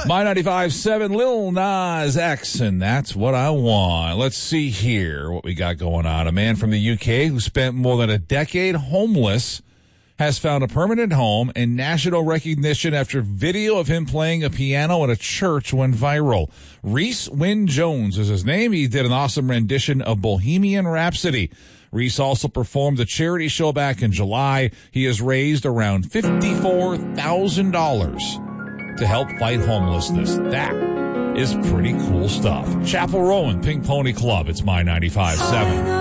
My 95.7 Lil Nas X, and that's what I want. Let's see here what we got going on. A man from the UK who spent more than a decade homeless has found a permanent home and national recognition after video of him playing a piano at a church went viral. Reese Wynn Jones is his name. He did an awesome rendition of Bohemian Rhapsody. Reese also performed a charity show back in July. He has raised around $54,000 to help fight homelessness. That is pretty cool stuff. Chapel Rowan, Pink Pony Club. It's My 95.7.